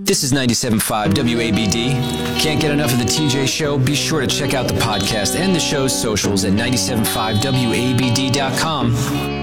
This is 97.5 WABD. Can't get enough of the TJ Show? Be sure to check out the podcast and the show's socials at 975wabd.com.